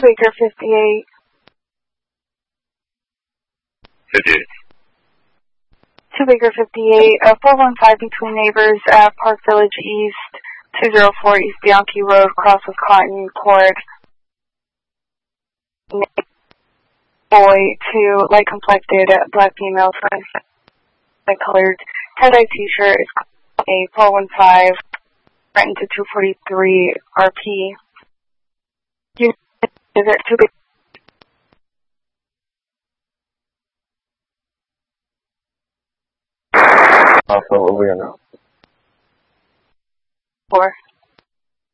Baker 58. 58. 2 Baker 58, 415 between neighbors at Park Village East, 204 East Bianchi Road, cross with Cotton Court. Boy, 2 light complected black female, light colored tie-dye t-shirt is a 415, threatened to 243 RP. Unit is at 2 Baker. Also, over now. 4.